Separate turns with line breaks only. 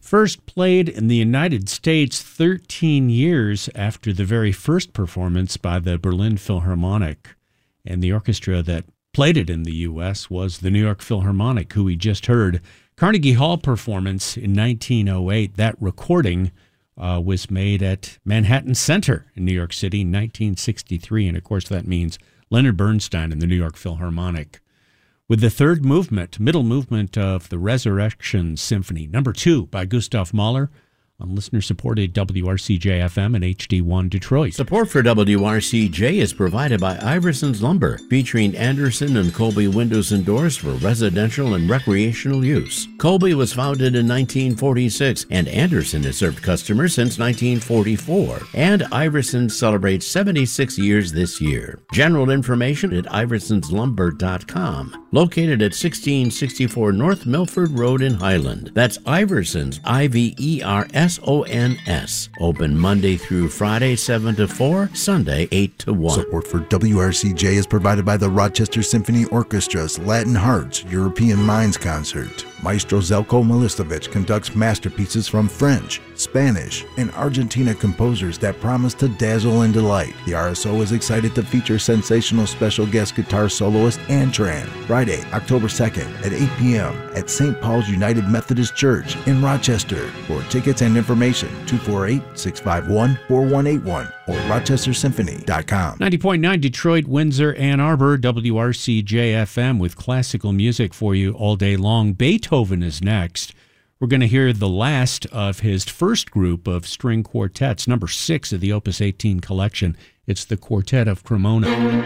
First played in the United States 13 years after the very first performance by the Berlin Philharmonic. And the orchestra that played it in the U.S. was the New York Philharmonic, who we just heard. Carnegie Hall performance in 1908. That recording was made at Manhattan Center in New York City in 1963. And, of course, that means Leonard Bernstein and the New York Philharmonic. With the third movement, middle movement of the Resurrection Symphony, number 2 by Gustav Mahler, on listener-supported WRCJ-FM and HD1 Detroit.
Support for WRCJ is provided by Iverson's Lumber, featuring Anderson and Colby windows and doors for residential and recreational use. Colby was founded in 1946, and Anderson has served customers since 1944. And Iverson celebrates 76 years this year. General information at iversonslumber.com, located at 1664 North Milford Road in Highland. That's Iverson's, Iversons. Open Monday through Friday, 7 to 4, Sunday, 8 to 1.
Support for WRCJ is provided by the Rochester Symphony Orchestra's Latin Hearts European Minds Concert. Maestro Zelko Milicevic conducts masterpieces from French, Spanish, and Argentina composers that promise to dazzle and delight. The RSO is excited to feature sensational special guest guitar soloist Antran, Friday, October 2nd at 8 p.m. at St. Paul's United Methodist Church in Rochester. For tickets and information, 248-651-4181 or rochestersymphony.com.
90.9 Detroit, Windsor, Ann Arbor, WRCJ-FM with classical music for you all day long. Beethoven is next. We're going to hear the last of his first group of string quartets, number 6 of the Opus 18 collection. It's the Quartet of Cremona.